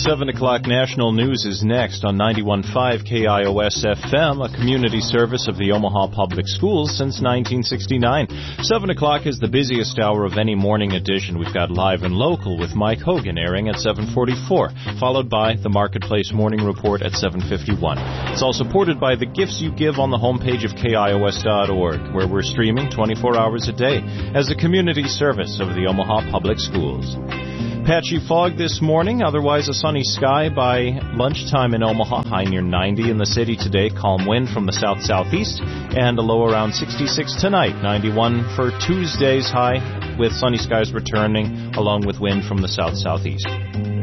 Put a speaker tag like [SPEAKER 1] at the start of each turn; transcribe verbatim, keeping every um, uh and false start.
[SPEAKER 1] seven o'clock national news is next on ninety-one point five K I O S F M, a community service of the Omaha Public Schools since nineteen sixty-nine. seven o'clock is the busiest hour of any morning edition. We've got Live and Local with Mike Hogan airing at seven forty-four, followed by the Marketplace Morning Report at seven fifty-one. It's all supported by the gifts you give on the homepage of K I O S dot org, where we're streaming twenty-four hours a day as a community service of the Omaha Public Schools. Patchy fog this morning, otherwise a sunny sky by lunchtime in Omaha, high near ninety in the city today, calm wind from the south-southeast, and a low around sixty-six tonight, ninety-one for Tuesday's high, with sunny skies returning, along with wind from the south-southeast.